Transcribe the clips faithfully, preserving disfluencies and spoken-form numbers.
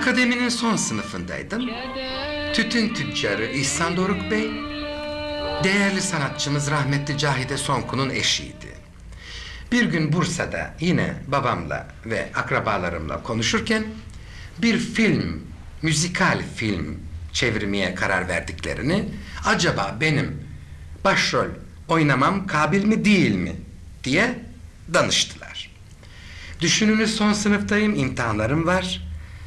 Akademinin son sınıfındaydım. Tütün tüccarı İhsan Doruk Bey, değerli sanatçımız rahmetli Cahide Sonku'nun eşiydi. Bir gün Bursa'da yine babamla ve akrabalarımla konuşurken bir film, müzikal film çevirmeye karar verdiklerini, acaba benim başrol oynamam kabil mi değil mi diye danıştılar. Düşününüz, son sınıftayım, imtihanlarım var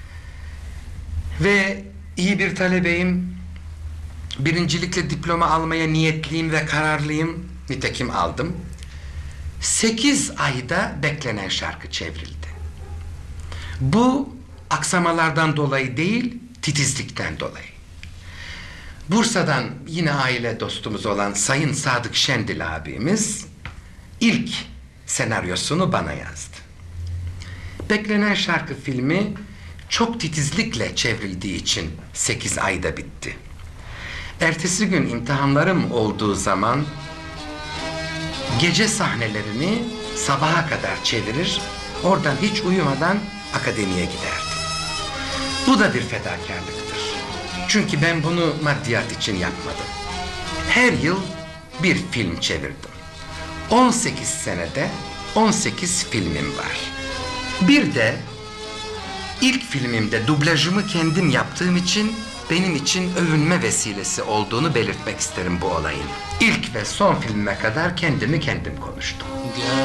ve iyi bir talebeyim. Birincilikle diploma almaya niyetliyim ve kararlıyım. Nitekim aldım. Sekiz ayda beklenen şarkı çevrildi. Bu aksamalardan dolayı değil, titizlikten dolayı. Bursa'dan yine aile dostumuz olan Sayın Sadık Şendil abimiz ilk senaryosunu bana yazdı. Beklenen şarkı filmi çok titizlikle çevrildiği için sekiz ayda bitti. Ertesi gün imtihanlarım olduğu zaman gece sahnelerini sabaha kadar çevirir, oradan hiç uyumadan akademiye giderdim. Bu da bir fedakarlıktır. Çünkü ben bunu maddiyat için yapmadım. Her yıl bir film çevirdim. on sekiz senede on sekiz filmim var. Bir de ilk filmimde dublajımı kendim yaptığım için benim için övünme vesilesi olduğunu belirtmek isterim bu olayın. İlk ve son filmime kadar kendimi kendim konuştum.